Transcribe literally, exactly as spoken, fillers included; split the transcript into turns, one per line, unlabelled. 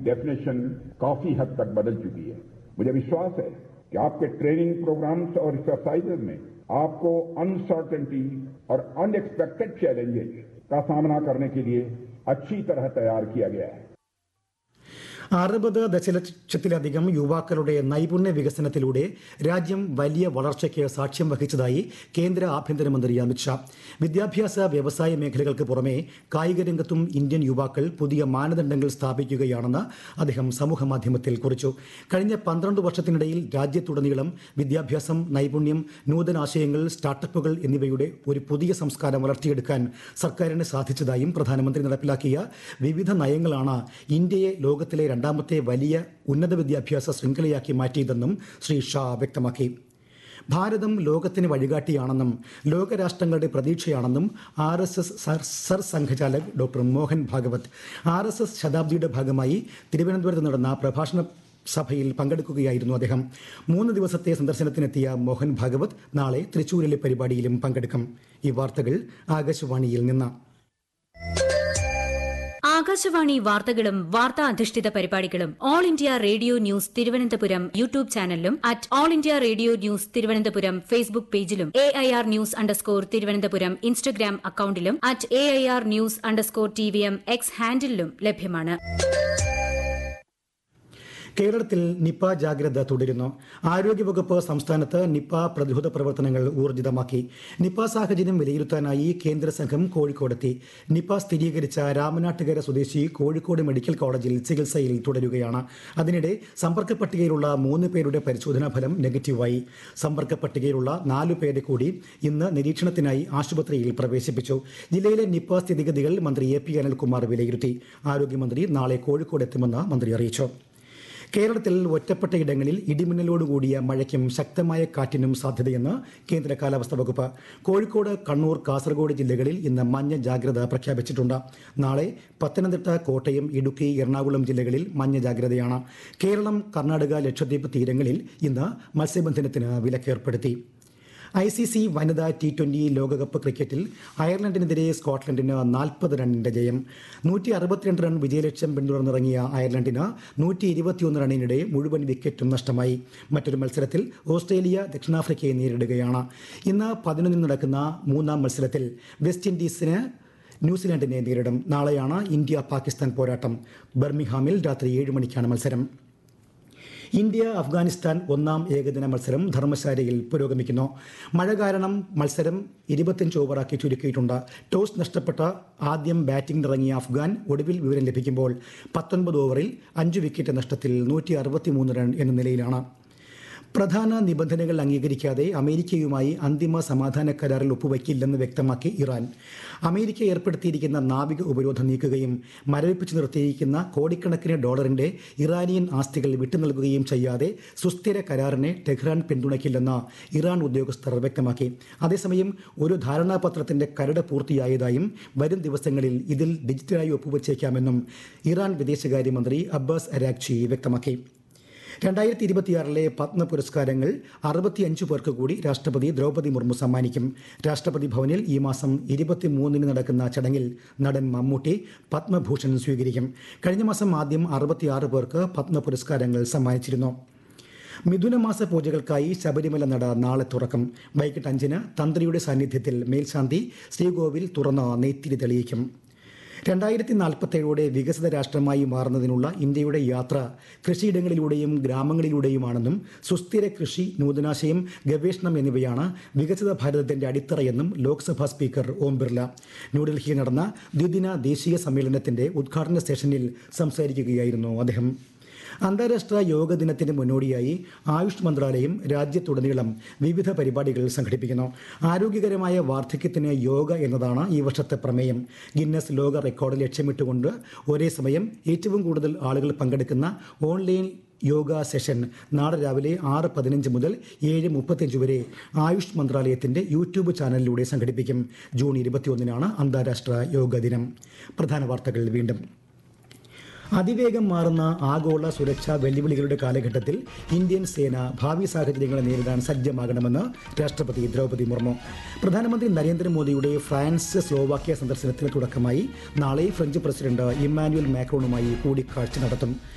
Definition काफी हद तक बदल चुकी है। मुझे विश्वास है कि आपके ट्रेनिंग प्रोग्राम्स और एक्सरसाइजेज में आपको अनसर्टेनिटी और अनएक्सपेक्टेड चैलेंजेस का सामना करने के लिए अच्छी तरह तैयार किया गया है।
അറുപത് ദശലക്ഷത്തിലധികം യുവാക്കളുടെ നൈപുണ്യ വികസനത്തിലൂടെ രാജ്യം വലിയ വളർച്ചയ്ക്ക് സാക്ഷ്യം വഹിച്ചതായി കേന്ദ്ര ആഭ്യന്തരമന്ത്രി അമിത്ഷാ. വിദ്യാഭ്യാസ വ്യവസായ മേഖലകൾക്ക് പുറമെ കായിക രംഗത്തും ഇന്ത്യൻ യുവാക്കൾ പുതിയ മാനദണ്ഡങ്ങൾ സ്ഥാപിക്കുകയാണെന്ന് അദ്ദേഹം സമൂഹമാധ്യമത്തിൽ കുറിച്ചു. കഴിഞ്ഞ പന്ത്രണ്ട് വർഷത്തിനിടയിൽ രാജ്യത്തുടനീളം വിദ്യാഭ്യാസം, നൈപുണ്യം, നൂതനാശയങ്ങൾ, സ്റ്റാർട്ടപ്പുകൾ എന്നിവയുടെ ഒരു പുതിയ സംസ്കാരം വളർത്തിയെടുക്കാൻ സർക്കാരിന് സാധിച്ചതായും പ്രധാനമന്ത്രി നടപ്പിലാക്കിയ വിവിധ നയങ്ങളാണ് ഇന്ത്യയെ ലോകത്തിലെ രണ്ടാമത്തെ വലിയ ഉന്നത വിദ്യാഭ്യാസ ശൃംഖലയാക്കി മാറ്റിയതെന്നും ശ്രീ ഷാ വ്യക്തമാക്കി. ഭാരതം ലോകത്തിന് വഴികാട്ടിയാണെന്നും ലോകരാഷ്ട്രങ്ങളുടെ പ്രതീക്ഷയാണെന്നും ആർ എസ് എസ് സർ സംഘചാലക് doctor Mohan Bhagwat R S S ശതാബ്ദിയുടെ ഭാഗമായി തിരുവനന്തപുരത്ത് നടന്ന പ്രഭാഷണ സഭയിൽ പങ്കെടുക്കുകയായിരുന്നു അദ്ദേഹം. മൂന്ന് ദിവസത്തെ സന്ദർശനത്തിനെത്തിയ മോഹൻ ഭാഗവത് നാളെ തൃശ്ശൂരിലെ പരിപാടിയിലും പങ്കെടുക്കും. ഈ വാർത്തകൾ ആകാശവാണിയിൽ നിന്ന്.
ആകാശവാണി വാർത്തകളും വാർത്താ അധിഷ്ഠിത പരിപാടികളും all India radio news Thiruvananthapuram YouTube ചാനലിലും at all India radio news Thiruvananthapuram Facebook പേജിലും A I R news underscore Thiruvananthapuram Instagram അക്കൌണ്ടിലും at A I R news underscore T V M X ഹാൻഡിലും ലഭ്യമാണ്.
കേരളത്തിൽ നിപ ജാഗ്രത തുടരുന്നു. ആരോഗ്യവകുപ്പ് സംസ്ഥാനത്ത് നിപ പ്രതിരോധ പ്രവർത്തനങ്ങൾ ഊർജിതമാക്കി. നിപ സാഹചര്യം വിലയിരുത്താനായി കേന്ദ്ര സംഘം കോഴിക്കോടെത്തി. നിപ സ്ഥിരീകരിച്ച രാമനാട്ടുകര സ്വദേശി കോഴിക്കോട് മെഡിക്കൽ കോളേജിൽ ചികിത്സയിൽ തുടരുകയാണ്. അതിനിടെ സമ്പർക്ക പട്ടികയിലുള്ള മൂന്ന് പേരുടെ പരിശോധനാ ഫലം നെഗറ്റീവായി. സമ്പർക്ക പട്ടികയിലുള്ള നാലു പേരെ കൂടി ഇന്ന് നിരീക്ഷണത്തിനായി ആശുപത്രിയിൽ പ്രവേശിപ്പിച്ചു. ജില്ലയിലെ നിപ സ്ഥിതിഗതികൾ മന്ത്രി എ പി അനിൽകുമാർ വിലയിരുത്തി. ആരോഗ്യമന്ത്രി നാളെ കോഴിക്കോടെത്തുമെന്ന് മന്ത്രി അറിയിച്ചു. കേരളത്തിൽ ഒറ്റപ്പെട്ട ഇടങ്ങളിൽ ഇടിമിന്നലോടുകൂടിയ മഴയ്ക്കും ശക്തമായ കാറ്റിനും സാധ്യതയെന്ന് കേന്ദ്ര കാലാവസ്ഥാ വകുപ്പ്. കോഴിക്കോട്, കണ്ണൂർ, കാസർഗോഡ് ജില്ലകളിൽ ഇന്ന് മഞ്ഞ ജാഗ്രത പ്രഖ്യാപിച്ചിട്ടുണ്ട്. നാളെ പത്തനംതിട്ട, കോട്ടയം, ഇടുക്കി, എറണാകുളം ജില്ലകളിൽ മഞ്ഞ ജാഗ്രതയാണ്. കേരളം, കർണാടക, ലക്ഷദ്വീപ് തീരങ്ങളിൽ ഇന്ന് മത്സ്യബന്ധനത്തിന് വിലക്കേർപ്പെടുത്തി. ഐ സി സി വനിതാ ടി ട്വന്റി ലോകകപ്പ് ക്രിക്കറ്റിൽ അയർലൻഡിനെതിരെ സ്കോട്ട്ലൻഡിന് നാൽപ്പത് റണ്ണിന്റെ ജയം. നൂറ്റി അറുപത്തിരണ്ട് റൺ വിജയലക്ഷ്യം പിന്തുടർന്നിറങ്ങിയ അയർലൻഡിന് നൂറ്റി ഇരുപത്തിയൊന്ന് റണ്ണിനിടെ മുഴുവൻ വിക്കറ്റും നഷ്ടമായി. മറ്റൊരു മത്സരത്തിൽ ഓസ്ട്രേലിയ ദക്ഷിണാഫ്രിക്കയെ നേരിടുകയാണ്. ഇന്ന് പതിനൊന്നിന് നടക്കുന്ന മൂന്നാം മത്സരത്തിൽ വെസ്റ്റ് ഇൻഡീസിന് ന്യൂസിലാൻഡിനെ നേരിടും. നാളെയാണ് ഇന്ത്യ പാകിസ്ഥാൻ പോരാട്ടം. ബർമിംഗ്ഹാമിൽ രാത്രി ഏഴ് മണിക്കാണ് മത്സരം. ഇന്ത്യ അഫ്ഗാനിസ്ഥാൻ ഒന്നാം ഏകദിന മത്സരം ധർമ്മശാലയിൽ പുരോഗമിക്കുന്നു. മഴ കാരണം മത്സരം ഇരുപത്തിയഞ്ച് ഓവറാക്കി ചുരുക്കിയിട്ടുണ്ട്. ടോസ് നഷ്ടപ്പെട്ട ആദ്യം ബാറ്റിംഗിനിറങ്ങിയ അഫ്ഗാൻ ഒടുവിൽ വിവരം ലഭിക്കുമ്പോൾ പത്തൊൻപത് ഓവറിൽ അഞ്ച് വിക്കറ്റ് നഷ്ടത്തിൽ നൂറ്റി അറുപത്തിമൂന്ന് റൺ എന്ന നിലയിലാണ്. പ്രധാന നിബന്ധനകൾ അംഗീകരിക്കാതെ അമേരിക്കയുമായി അന്തിമ സമാധാന കരാറിൽ ഒപ്പുവയ്ക്കില്ലെന്ന് വ്യക്തമാക്കി ഇറാൻ. അമേരിക്ക ഏർപ്പെടുത്തിയിരിക്കുന്ന നാവിക ഉപരോധം നീക്കുകയും മരവിപ്പിച്ചു നിർത്തിയിരിക്കുന്ന കോടിക്കണക്കിന് ഡോളറിന്റെ ഇറാനിയൻ ആസ്തികൾ വിട്ടുനൽകുകയും ചെയ്യാതെ സുസ്ഥിര കരാറിനെ ടെഹ്റാൻ പിന്തുണയ്ക്കില്ലെന്ന് ഇറാൻ ഉദ്യോഗസ്ഥർ വ്യക്തമാക്കി. അതേസമയം ഒരു ധാരണാപത്രത്തിന്റെ കരട് പൂർത്തിയായതായും വരും ദിവസങ്ങളിൽ ഇതിൽ ഡിജിറ്റലായി ഒപ്പുവച്ചേക്കാമെന്നും ഇറാൻ വിദേശകാര്യമന്ത്രി അബ്ബാസ് അരാഗ്ചി വ്യക്തമാക്കി. രണ്ടായിരത്തി ഇരുപത്തിയാറിലെ പത്മ പുരസ്കാരങ്ങൾ അറുപത്തിയഞ്ച് പേർക്ക് കൂടി രാഷ്ട്രപതി ദ്രൗപദി മുർമു സമ്മാനിക്കും. രാഷ്ട്രപതി ഭവനിൽ ഈ മാസം ഇരുപത്തിമൂന്നിന് നടക്കുന്ന ചടങ്ങിൽ നടൻ മമ്മൂട്ടി പത്മഭൂഷൺ സ്വീകരിക്കും. കഴിഞ്ഞ മാസം ആദ്യം അറുപത്തിയാറ് പേർക്ക് പത്മ പുരസ്കാരങ്ങൾ സമ്മാനിച്ചിരുന്നു. മിഥുനമാസ പൂജകൾക്കായി ശബരിമല നട നാളെ തുറക്കും. വൈകിട്ട് അഞ്ചിന് തന്ത്രിയുടെ സാന്നിധ്യത്തിൽ മേൽശാന്തി ശ്രീകോവിൽ തുറന്ന് നെയ്ത്തിരി തെളിയിക്കും. രണ്ടായിരത്തി നാൽപ്പത്തേഴോടെ വികസിത രാഷ്ട്രമായി മാറുന്നതിനുള്ള ഇന്ത്യയുടെ യാത്ര കൃഷിയിടങ്ങളിലൂടെയും ഗ്രാമങ്ങളിലൂടെയുമാണെന്നും സുസ്ഥിര കൃഷി, നൂതനാശയം, ഗവേഷണം എന്നിവയാണ് വികസിത ഭാരതത്തിന്റെ അടിത്തറയെന്നും ലോക്സഭാ സ്പീക്കർ ഓം ബിർല ന്യൂഡൽഹിയിൽ നടന്ന ദ്വിദിന ദേശീയ സമ്മേളനത്തിന്റെ ഉദ്ഘാടന സെഷനിൽ സംസാരിക്കുകയായിരുന്നു അദ്ദേഹം. അന്താരാഷ്ട്ര യോഗ ദിനത്തിന് മുന്നോടിയായി ആയുഷ് മന്ത്രാലയം രാജ്യത്തുടനീളം വിവിധ പരിപാടികൾ സംഘടിപ്പിക്കുന്നു. ആരോഗ്യകരമായ വാർദ്ധക്യത്തിന് യോഗ എന്നതാണ് ഈ വർഷത്തെ പ്രമേയം. ഗിന്നസ് ലോക റെക്കോർഡ് ലക്ഷ്യമിട്ടുകൊണ്ട് ഒരേ സമയം ഏറ്റവും കൂടുതൽ ആളുകൾ പങ്കെടുക്കുന്ന ഓൺലൈൻ യോഗ സെഷൻ നാളെ രാവിലെ ആറ് പതിനഞ്ച് മുതൽ ഏഴ് മുപ്പത്തിയഞ്ച് വരെ ആയുഷ് മന്ത്രാലയത്തിന്റെ യൂട്യൂബ് ചാനലിലൂടെ സംഘടിപ്പിക്കും. ജൂൺ ഇരുപത്തിയൊന്നിനാണ് അന്താരാഷ്ട്ര യോഗ ദിനം. പ്രധാന വാർത്തകൾ വീണ്ടും. അതിവേഗം മാറുന്ന ആഗോള സുരക്ഷാ വെല്ലുവിളികളുടെ കാലഘട്ടത്തിൽ ഇന്ത്യൻ സേന ഭാവി സാഹചര്യങ്ങളെ നേരിടാൻ സജ്ജമാകണമെന്ന് രാഷ്ട്രപതി ദ്രൗപദി മുർമു. പ്രധാനമന്ത്രി നരേന്ദ്രമോദിയുടെ ഫ്രാൻസ്, സ്ലോവാക്യ സന്ദർശനത്തിന് തുടക്കമായി നാളെ ഫ്രഞ്ച് പ്രസിഡന്റ് ഇമ്മാനുവൽ മാക്രോണുമായി കൂടിക്കാഴ്ച നടത്തും.